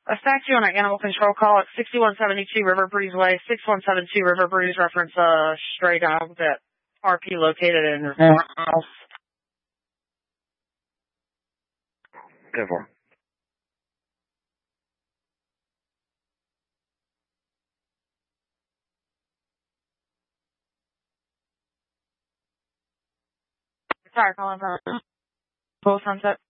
Attacked you on an animal control call at 6172 River Breeze Way, 6172 River Breeze, reference a stray dog that RP located in your house. Good for. Sorry, calling from Full Sunset.